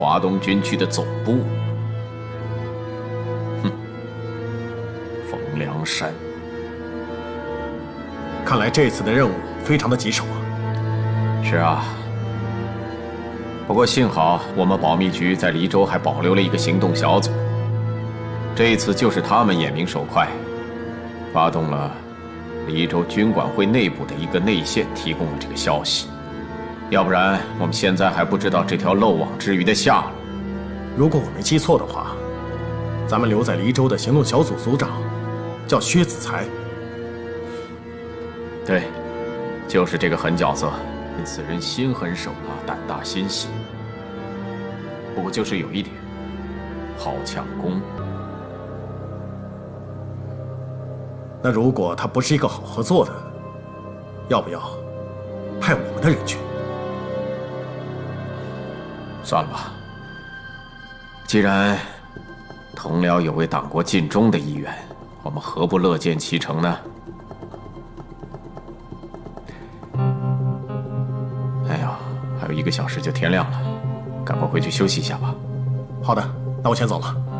华东军区的总部。哼，冯梁山。 看来这次的任务非常的棘手啊。 是啊。不过幸好我们保密局在黎州还保留了一个行动小组，这一次就是他们眼明手快，发动了黎州军管会内部的一个内线提供了这个消息，要不然我们现在还不知道这条漏网之鱼的下落。 如果我没记错的话，咱们留在黎州的行动小组组长叫薛子才。 对，就是这个狠角色。此人心狠手辣，胆大心细。不过就是有一点，好抢功。 那如果他不是一个好合作的，要不要派我们的人去？ 算了吧。既然同僚有为党国尽忠的意愿，我们何不乐见其成呢？哎呀，还有1个小时就天亮了，赶快回去休息一下吧。 好的，那我先走了。